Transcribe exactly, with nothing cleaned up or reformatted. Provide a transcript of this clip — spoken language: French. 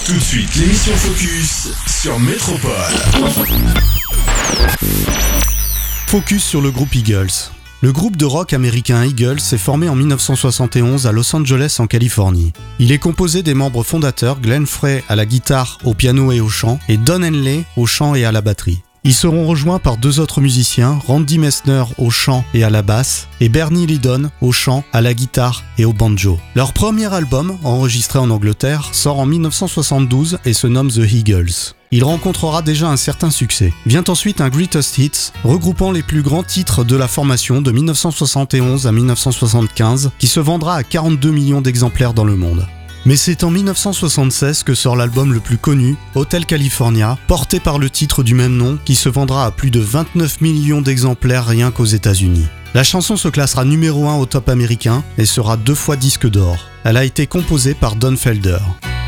Tout de suite, l'émission Focus sur Métropole. Focus sur le groupe Eagles. Le groupe de rock américain Eagles s'est formé en dix-neuf cent soixante et onze à Los Angeles en Californie. Il est composé des membres fondateurs Glenn Frey à la guitare, au piano et au chant, et Don Henley au chant et à la batterie. Ils seront rejoints par deux autres musiciens, Randy Messner au chant et à la basse, et Bernie Lydon au chant, à la guitare et au banjo. Leur premier album, enregistré en Angleterre, sort en dix-neuf cent soixante-douze et se nomme The Eagles. Il rencontrera déjà un certain succès. Vient ensuite un Greatest Hits, regroupant les plus grands titres de la formation de dix-neuf cent soixante et onze à dix-neuf cent soixante-quinze, qui se vendra à quarante-deux millions d'exemplaires dans le monde. Mais c'est en dix-neuf cent soixante-seize que sort l'album le plus connu, Hotel California, porté par le titre du même nom, qui se vendra à plus de vingt-neuf millions d'exemplaires rien qu'aux États-Unis. La chanson se classera numéro un au top américain et sera deux fois disque d'or. Elle a été composée par Don Felder.